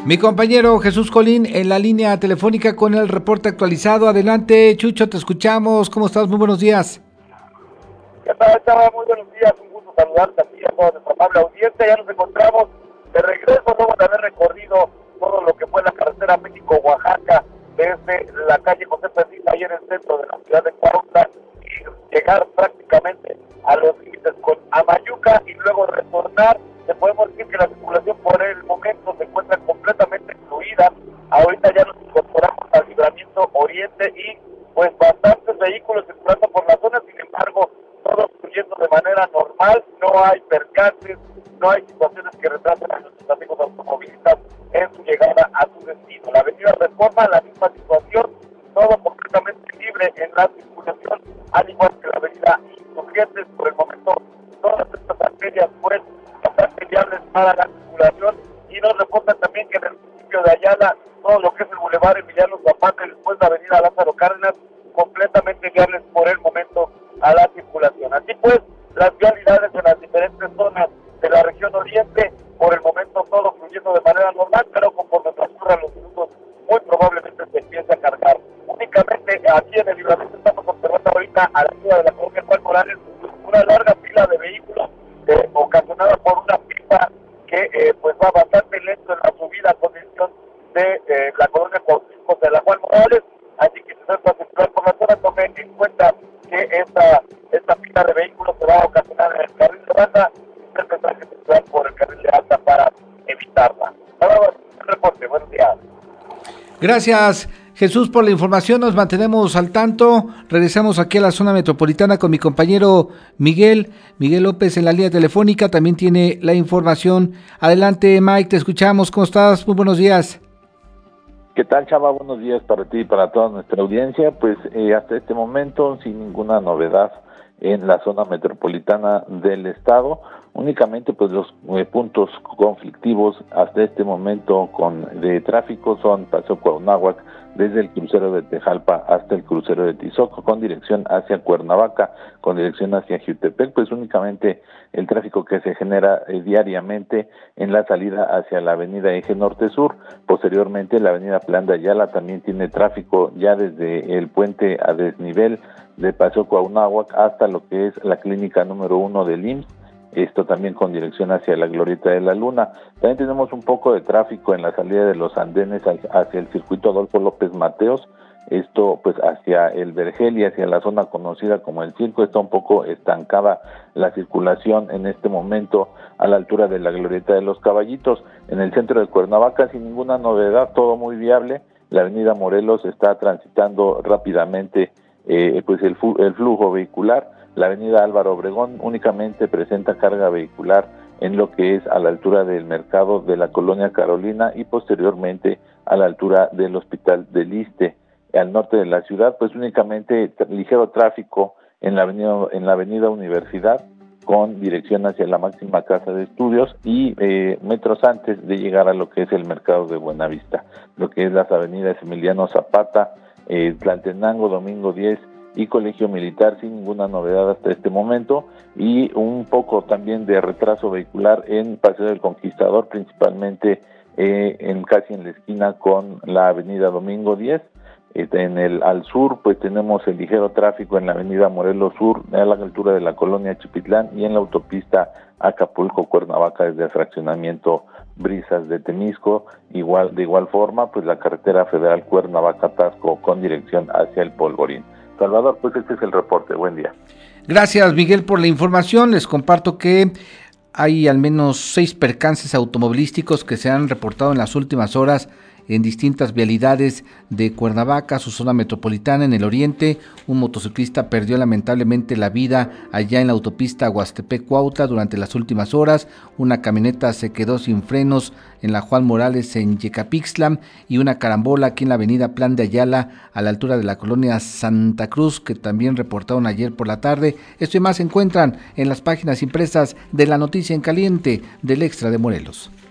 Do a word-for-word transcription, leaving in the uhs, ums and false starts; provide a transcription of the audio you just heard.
Mi compañero Jesús Colín en la línea telefónica con el reporte actualizado. Adelante, Chucho, te escuchamos. ¿Cómo estás? Muy buenos días. ¿Qué tal, Chava? Muy buenos días. Un gusto saludarte aquí a toda nuestra amable audiencia. Ya nos encontramos de regreso luego de haber recorrido todo lo que fue la carretera México-Oaxaca desde la calle José Perdiz, ahí en el centro de la ciudad de Cuautla, y llegar prácticamente a los límites con Amayuca y luego retornar. Te podemos decir que la circulación por el momento se encuentra completamente fluida. Ahorita ya nos incorporamos al libramiento oriente y pues bastantes vehículos circulando por la zona. Sin embargo, todo fluyendo de manera normal, no hay percances, no hay situaciones que retrasen a nuestros amigos automovilistas en su llegada a su destino. La avenida Reforma, la misma situación, todo completamente libre en la circulación, al igual que la avenida Insurgentes. Por el momento, todas estas arterias pues bastante viables para la circulación, y nos reportan también que en el municipio de Ayala, todo lo que es el bulevar Emiliano Zapata y después la avenida Lázaro Cárdenas, completamente viables por el momento a la circulación. Así pues, las vialidades en las diferentes zonas de la región oriente, por el momento todo fluyendo de manera normal, pero conforme transcurran los minutos, muy probablemente se empiece a cargar. Únicamente aquí en el libramiento estamos observando ahorita a la altura de la colonia Juan Morales una larga fila de vehículos eh, ocasionada por una pipa que eh, pues va bastante lento en la subida a condición de eh, la colonia Cuauhtémoc de la Juan Morales. Así que si usted va a circular por la zona, tome en cuenta que esta, esta fila de vehículos se va a ocasionar en el carril de banda, y usted tendrá que circular por el carril de alta para evitarla. Ahora, el reporte, buenos días. Gracias, Jesús, por la información. Nos mantenemos al tanto. Regresamos aquí a la zona metropolitana con mi compañero Miguel, Miguel López en la línea telefónica. También tiene la información. Adelante, Mike, te escuchamos. ¿Cómo estás? Muy buenos días. ¿Qué tal, Chava? Buenos días para ti y para toda nuestra audiencia. Pues eh, hasta este momento, sin ninguna novedad en la zona metropolitana del estado, únicamente pues los eh, puntos conflictivos hasta este momento con de tráfico son Paseo Cuauhnáhuac, desde el crucero de Tejalpa hasta el crucero de Tizoco, con dirección hacia Cuernavaca, con dirección hacia Jiutepec, pues únicamente el tráfico que se genera eh, diariamente en la salida hacia la avenida Eje Norte-Sur. Posteriormente, la avenida Plan de Ayala también tiene tráfico ya desde el puente a desnivel de Paseo Cuauhnáhuac hasta lo que es la clínica número uno del I M S S. Esto también con dirección hacia la Glorieta de la Luna. También tenemos un poco de tráfico en la salida de los andenes hacia el circuito Adolfo López Mateos. Esto pues hacia el Vergel y hacia la zona conocida como el Circo. Está un poco estancada la circulación en este momento a la altura de la Glorieta de los Caballitos. En el centro de Cuernavaca, sin ninguna novedad, todo muy viable. La avenida Morelos está transitando rápidamente eh, pues el, el flujo vehicular. La avenida Álvaro Obregón únicamente presenta carga vehicular en lo que es a la altura del mercado de la Colonia Carolina y posteriormente a la altura del Hospital del Iste. Al norte de la ciudad, pues únicamente ligero tráfico en la avenida, en la avenida Universidad, con dirección hacia la máxima casa de estudios y eh, metros antes de llegar a lo que es el mercado de Buenavista, lo que es las avenidas Emiliano Zapata, eh, Tlaltenango, Domingo diez y Colegio Militar, sin ninguna novedad hasta este momento, y un poco también de retraso vehicular en Paseo del Conquistador, principalmente eh, en casi en la esquina con la avenida Domingo diez. En el al sur pues tenemos el ligero tráfico en la avenida Morelos Sur a la altura de la colonia Chipitlán y en la autopista Acapulco Cuernavaca desde el fraccionamiento Brisas de Temisco. Igual de igual forma pues la carretera federal Cuernavaca Tasco con dirección hacia el Polvorín. Salvador, pues este es el reporte. Buen día. Gracias, Miguel, por la información. Les comparto que hay al menos seis percances automovilísticos que se han reportado en las últimas horas en distintas vialidades de Cuernavaca, su zona metropolitana. En el oriente, un motociclista perdió lamentablemente la vida allá en la autopista Huastepec-Cuautla durante las últimas horas. Una camioneta se quedó sin frenos en la Juan Morales en Yecapixtla y una carambola aquí en la avenida Plan de Ayala a la altura de la colonia Santa Cruz, que también reportaron ayer por la tarde. Esto y más se encuentran en las páginas impresas de La Noticia en Caliente del Extra de Morelos.